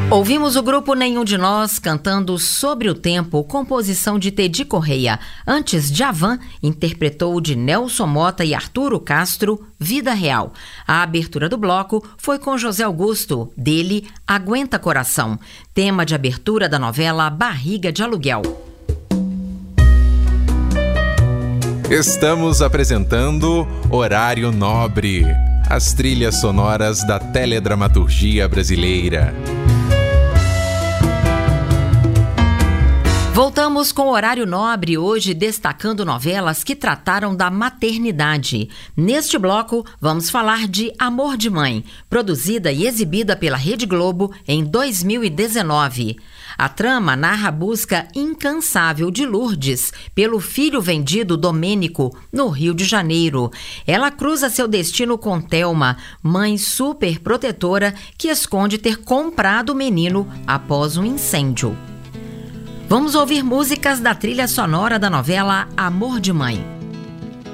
Ouvimos o grupo Nenhum de Nós cantando Sobre o Tempo, composição de Tedi Correia. Antes, Djavan interpretou de Nelson Motta e Arturo Castro, Vida Real. A abertura do bloco foi com José Augusto, dele Aguenta Coração, tema de abertura da novela Barriga de Aluguel. Estamos apresentando Horário Nobre, as trilhas sonoras da teledramaturgia brasileira. Voltamos com o Horário Nobre, hoje destacando novelas que trataram da maternidade. Neste bloco, vamos falar de Amor de Mãe, produzida e exibida pela Rede Globo em 2019. A trama narra a busca incansável de Lourdes pelo filho vendido Domênico, no Rio de Janeiro. Ela cruza seu destino com Thelma, mãe super protetora que esconde ter comprado o menino após um incêndio. Vamos ouvir músicas da trilha sonora da novela Amor de Mãe.